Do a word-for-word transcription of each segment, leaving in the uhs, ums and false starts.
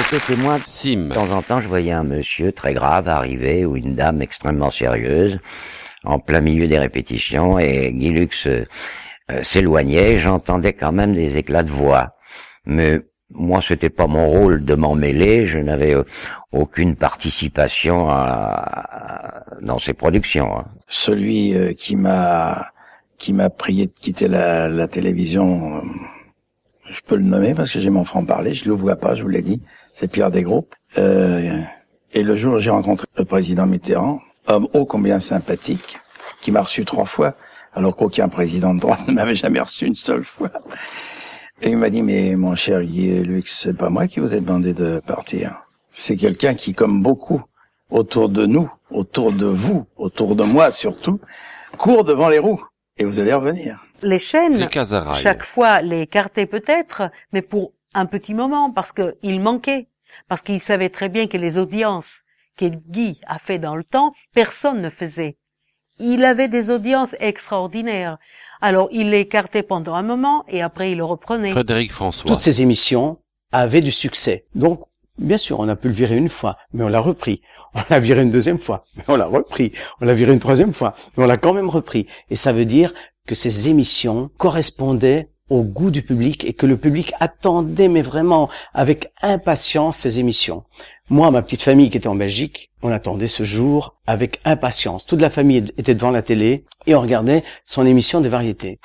été témoin. Sim. De temps en temps, je voyais un monsieur très grave arriver ou une dame extrêmement sérieuse en plein milieu des répétitions et Guy Lux euh, euh, s'éloignait. J'entendais quand même des éclats de voix, mais moi, c'était pas mon rôle de m'en mêler. Je n'avais euh, aucune participation à, à, dans ces productions. Hein. Celui euh, qui m'a qui m'a prié de quitter la, la télévision, euh, je peux le nommer parce que j'ai mon franc-parler. Je le vois pas, je vous l'ai dit. C'est Pierre Desgroupes. Euh, et le jour où j'ai rencontré le président Mitterrand, homme ô combien sympathique, qui m'a reçu trois fois, alors qu'aucun président de droite ne m'avait jamais reçu une seule fois. Et il m'a dit, mais mon cher Guy Lux, c'est pas moi qui vous ai demandé de partir. C'est quelqu'un qui, comme beaucoup, autour de nous, autour de vous, autour de moi surtout, court devant les roues. Et vous allez revenir. Les chaînes, chaque fois, les écartaient peut-être, mais pour un petit moment, parce qu'il manquait. Parce qu'il savait très bien que les audiences que Guy a fait dans le temps, personne ne faisait. Il avait des audiences extraordinaires. Alors, il l'écartait pendant un moment et après, il le reprenait. Frédéric François. Toutes ces émissions avaient du succès. Donc, bien sûr, on a pu le virer une fois, mais on l'a repris. On l'a viré une deuxième fois, mais on l'a repris. On l'a viré une troisième fois, mais on l'a quand même repris. Et ça veut dire que ces émissions correspondaient au goût du public et que le public attendait, mais vraiment avec impatience, ces émissions. Moi, ma petite famille qui était en Belgique, on attendait ce jour avec impatience. Toute la famille était devant la télé et on regardait son émission de variété.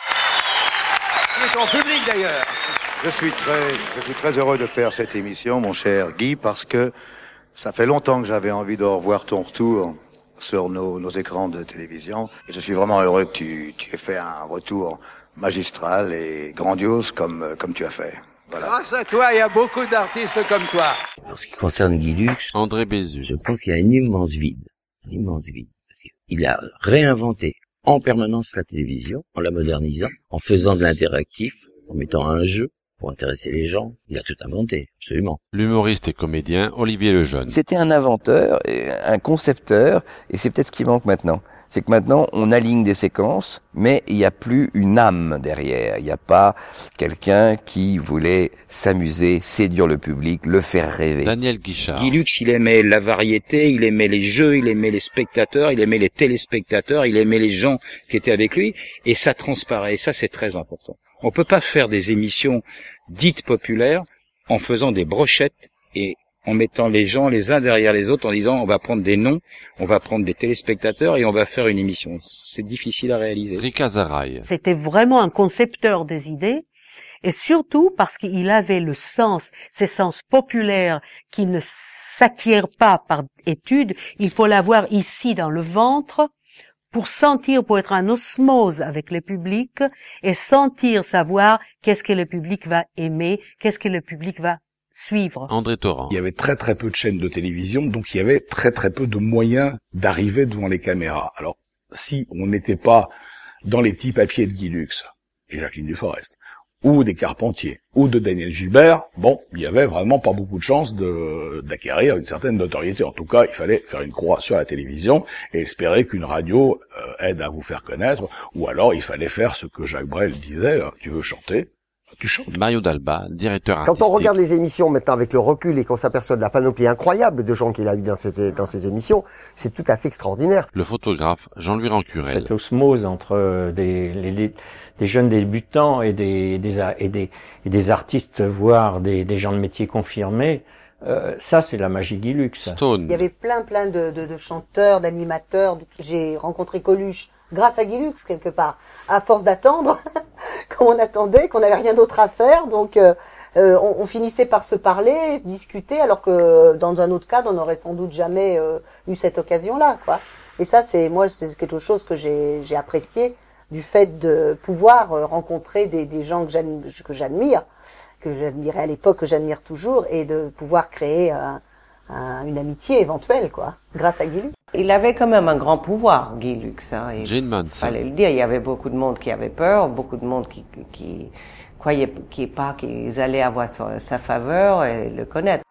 Il est en public d'ailleurs. Je suis très, je suis très heureux de faire cette émission, mon cher Guy, parce que ça fait longtemps que j'avais envie de revoir ton retour sur nos, nos écrans de télévision. Et je suis vraiment heureux que tu, tu aies fait un retour magistral et grandiose comme, comme tu as fait. Voilà. Grâce à toi, il y a beaucoup d'artistes comme toi. En ce qui concerne Guy Lux, André Bézu, je pense qu'il y a un immense vide. Un immense vide. Parce qu'il a réinventé en permanence la télévision, en la modernisant, en faisant de l'interactif, en mettant un jeu pour intéresser les gens. Il a tout inventé, absolument. L'humoriste et comédien Olivier Lejeune. C'était un inventeur, un concepteur, et c'est peut-être ce qui manque maintenant. C'est que maintenant, on aligne des séquences, mais il n'y a plus une âme derrière. Il n'y a pas quelqu'un qui voulait s'amuser, séduire le public, le faire rêver. Daniel Guichard. Guy Lux, il aimait la variété, il aimait les jeux, il aimait les spectateurs, il aimait les téléspectateurs, il aimait les gens qui étaient avec lui, et ça transparaît, et ça c'est très important. On peut pas faire des émissions dites populaires en faisant des brochettes et en mettant les gens les uns derrière les autres en disant on va prendre des noms, on va prendre des téléspectateurs et on va faire une émission. C'est difficile à réaliser. Rika Zaraï. C'était vraiment un concepteur des idées et surtout parce qu'il avait le sens, ces sens populaires qui ne s'acquièrent pas par étude. Il faut l'avoir ici dans le ventre pour sentir, pour être en osmose avec le public et sentir, savoir qu'est-ce que le public va aimer, qu'est-ce que le public va suivre. André Torrent. Il y avait très très peu de chaînes de télévision, donc il y avait très très peu de moyens d'arriver devant les caméras. Alors, si on n'était pas dans les petits papiers de Guy Lux et Jacqueline Duforest, ou des Carpentier, ou de Daniel Gilbert, bon, il y avait vraiment pas beaucoup de chances de d'acquérir une certaine notoriété. En tout cas, il fallait faire une croix sur la télévision et espérer qu'une radio euh, aide à vous faire connaître, ou alors il fallait faire ce que Jacques Brel disait, tu veux chanter, tu chantes. Mario Dalba, directeur artistique. Quand on regarde les émissions maintenant avec le recul et qu'on s'aperçoit de la panoplie incroyable de gens qu'il a eu dans ces, dans ces émissions, c'est tout à fait extraordinaire. Le photographe Jean-Louis Rancurel. Cette osmose entre des, les, des jeunes débutants et des, des, et des, et des artistes, voire des, des gens de métier confirmés, euh, ça c'est la magie Guy Lux. Stone. Il y avait plein plein de, de, de chanteurs, d'animateurs. J'ai rencontré Coluche grâce à Guy Lux quelque part, à force d'attendre, comme on attendait, qu'on n'avait rien d'autre à faire, donc euh, euh, on, on finissait par se parler, discuter, alors que dans un autre cadre, on n'aurait sans doute jamais euh, eu cette occasion-là, quoi. Et ça, c'est moi, c'est quelque chose que j'ai, j'ai apprécié du fait de pouvoir euh, rencontrer des, des gens que j'admire, que j'admire, que j'admirais à l'époque, que j'admire toujours, et de pouvoir créer euh, un, une amitié éventuelle, quoi, grâce à Guy Lux. Il avait quand même un grand pouvoir, Guy Lux. Hein. Il fallait le dire. Il y avait beaucoup de monde qui avait peur, beaucoup de monde qui, qui, qui croyait qui pas qu'ils allaient avoir sa, sa faveur et le connaître.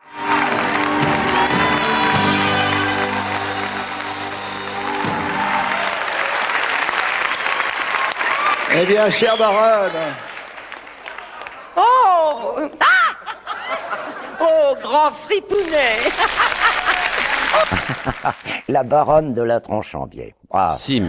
Eh bien, chère baronne. Oh! Ah! Oh! au grand fripounet. La baronne de la Tronchambier. Ah. Sim.